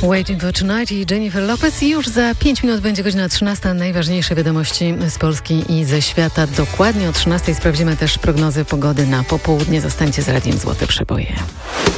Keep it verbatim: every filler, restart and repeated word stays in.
Waiting for Tonight i Jennifer Lopez. I już za pięć minut będzie godzina trzynasta. Najważniejsze wiadomości z Polski i ze świata. Dokładnie o trzynastej sprawdzimy też prognozy pogody na popołudnie. Zostańcie z Radiem Złote Przeboje.